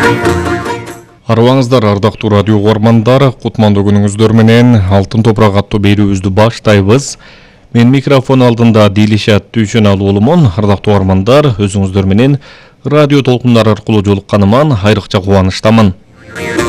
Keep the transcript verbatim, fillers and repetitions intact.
Арыбаңыздар, ардактуу радио угармандар, кутмандуу күнүңүздөр менен Алтын топурак аттуу берүүбүздү баштайбыз. Мен микрофон алдында Дилишат Түйшөналы болумун. Ардактуу угармандар, өзүңүздөр менен радио толкундар аркылуу жолукканыман айрыкча кубанычтамын.